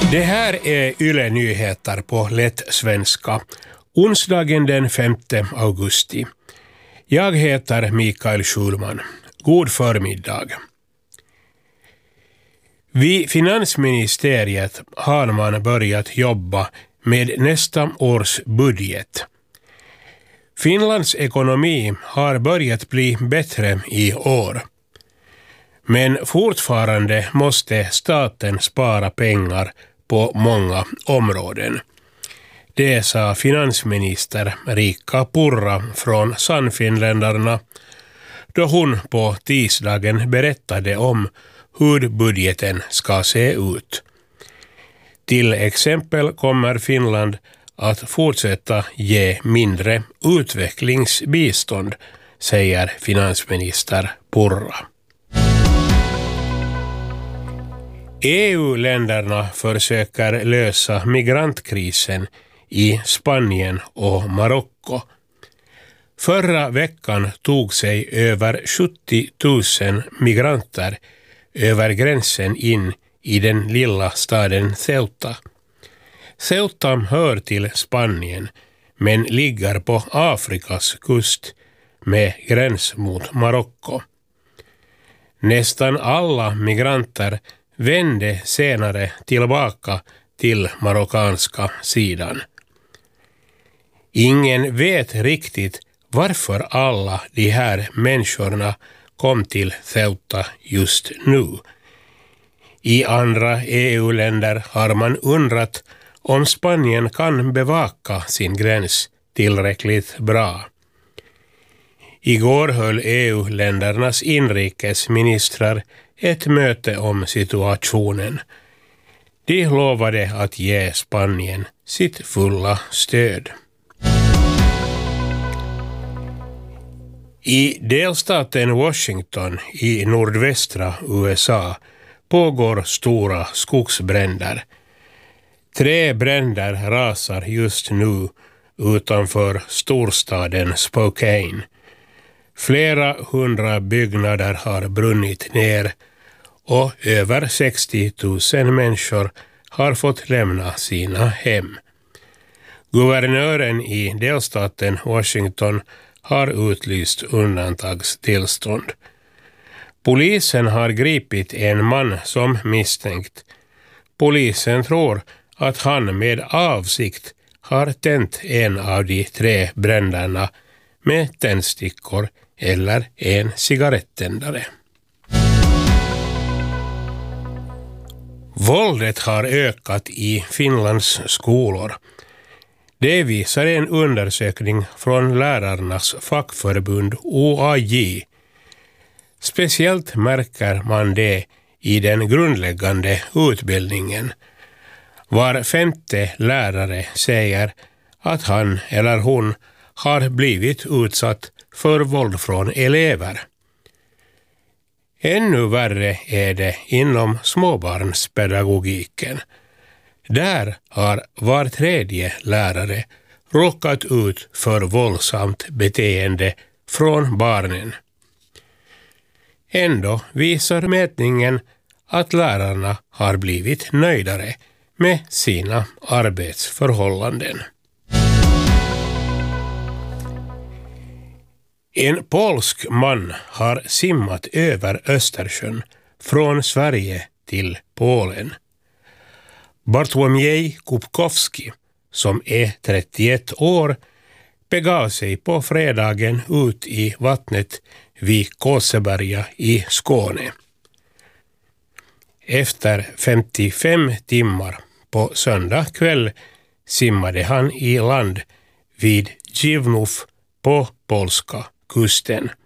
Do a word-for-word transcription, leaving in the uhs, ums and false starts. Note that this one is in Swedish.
Det här är Yle Nyheter på lätt svenska. Onsdagen den femte augusti. Jag heter Mikael Schulman. God förmiddag. Vid finansministeriet har man börjat jobba med nästa års budget. Finlands ekonomi har börjat bli bättre i år. Men fortfarande måste staten spara pengar på många områden. Det sa finansminister Riikka Purra från Sannfinländarna då hon på tisdagen berättade om hur budgeten ska se ut. Till exempel kommer Finland att fortsätta ge mindre utvecklingsbistånd, säger finansminister Purra. E U-länderna försöker lösa migrantkrisen i Spanien och Marocko. Förra veckan tog sig över sjuttio tusen migranter över gränsen in i den lilla staden Ceuta. Ceuta hör till Spanien men ligger på Afrikas kust med gräns mot Marocko. Nästan alla migranter vände senare tillbaka till marockanska sidan. Ingen vet riktigt varför alla de här människorna kom till Ceuta just nu. I andra E U-länder har man undrat om Spanien kan bevaka sin gräns tillräckligt bra. Igår höll E U-ländernas inrikesministrar ett möte om situationen. De lovade att ge Spanien sitt fulla stöd. I delstaten Washington i nordvästra U S A pågår stora skogsbränder. Tre bränder rasar just nu utanför storstaden Spokane. Flera hundra byggnader har brunnit ner och över sextio tusen människor har fått lämna sina hem. Guvernören i delstaten Washington har utlyst undantagstillstånd. Polisen har gripit en man som misstänkt. Polisen tror att han med avsikt har tänt en av de tre bränderna med tändstickor eller en cigarettändare. Våldet har ökat i Finlands skolor. Det visar en undersökning från lärarnas fackförbund O A J. Speciellt märker man det i den grundläggande utbildningen. Var femte lärare säger att han eller hon har blivit utsatt för våld från elever. Ännu värre är det inom småbarnspedagogiken. Där har var tredje lärare råkat ut för våldsamt beteende från barnen. Ändå visar mätningen att lärarna har blivit nöjdare med sina arbetsförhållanden. En polsk man har simmat över Östersjön från Sverige till Polen. Bartłomiej Kupkowski, som är trettioett år, begav sig på fredagen ut i vattnet vid Kåseberga i Skåne. Efter femtiofem timmar på söndag kväll simmade han i land vid Dziwnów på polska kusten.